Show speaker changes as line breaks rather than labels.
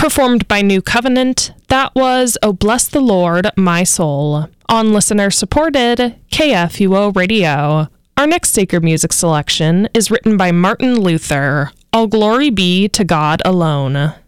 Performed by New Covenant, that was Oh Bless the Lord, My Soul, on listener-supported KFUO Radio. Our next sacred music selection is written by Martin Luther, All Glory Be to God Alone.